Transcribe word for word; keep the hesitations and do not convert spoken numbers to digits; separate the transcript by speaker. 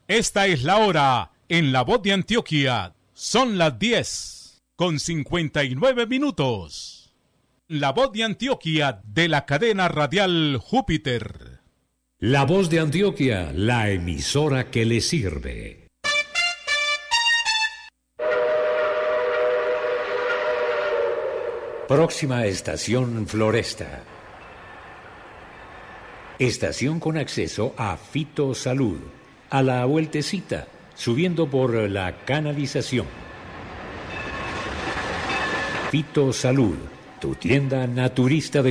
Speaker 1: Esta es la hora en La Voz de Antioquia. Son las diez con cincuenta y nueve minutos. La Voz de Antioquia de la cadena radial Júpiter.
Speaker 2: La Voz de Antioquia, la emisora que le sirve. Próxima estación Floresta. Estación con acceso a Fito Salud. A la vueltecita, subiendo por la canalización. Fito Salud, tu tienda naturista de